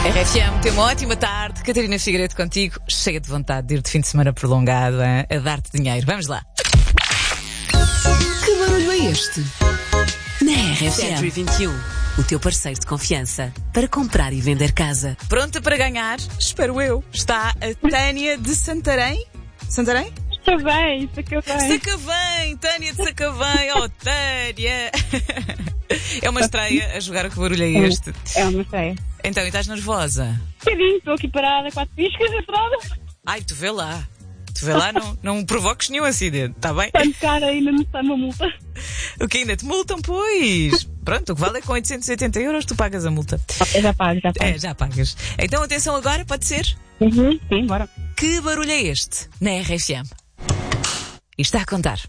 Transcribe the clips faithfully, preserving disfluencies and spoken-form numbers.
R F M, tem uma ótima tarde. Catarina Figueiredo contigo, cheia de vontade de ir de fim de semana prolongado a, a dar-te dinheiro. Vamos lá. Que barulho é este? Na R F M. Century vinte e um, o teu parceiro de confiança para comprar e vender casa. Pronta para ganhar, espero eu. Está a Tânia de Santarém. Santarém? Sacavém, Sacavém. Sacavém, Tânia de Sacavém. Oh, Tânia. É uma estreia a jogar. O que barulho é este? É uma estreia. Então, e estás nervosa? Um bocadinho, estou aqui parada, quatro piscas atrás. Ai, tu vê lá. Tu vê lá, não, não provoques nenhum acidente, está bem? Está-me cara, ainda me está uma multa. O que ainda te multam, pois? Pronto, o que vale é que com oitocentos e oitenta euros tu pagas a multa. Eu já pago, já pago. É, já pagas. Então atenção agora, pode ser? Uhum, sim, bora. Que barulho é este na R F M? E está a contar.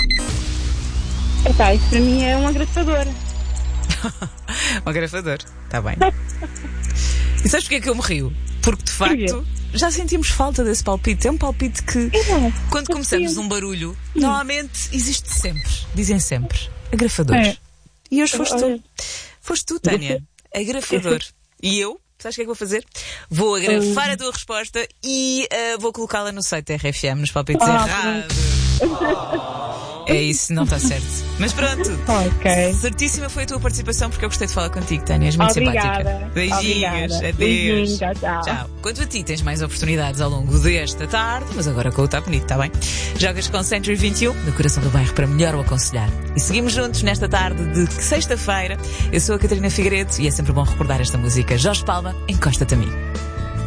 Epá, isso para mim é um agrafador. Um agrafador, está bem. E sabes porquê é que eu me rio? Porque de facto já sentimos falta desse palpite. É um palpite que, É, quando começamos um barulho, normalmente existe sempre. Dizem sempre. Agrafador. É. E hoje foste tu. Olha. Foste tu, Tânia. Agrafador. E eu, sabes o que é que vou fazer? Vou agrafar a tua resposta e uh, vou colocá-la no site da R F M, nos palpites Ah, errados. É isso, não está certo. Mas pronto. Ok. Certíssima foi a tua participação, porque eu gostei de falar contigo, Tânia. És muito Obrigada. simpática. Beijinhos. Obrigada. Adeus. Beijinhos, tchau, tchau. Tchau. Quanto a ti, tens mais oportunidades ao longo desta tarde, mas agora com o Tá Bonito, está bem? Jogas com Century vinte e um, no coração do bairro, para melhor o aconselhar. E seguimos juntos nesta tarde de sexta-feira. Eu sou a Catarina Figueiredo e é sempre bom recordar esta música. Jorge Palma, encosta-te a mim.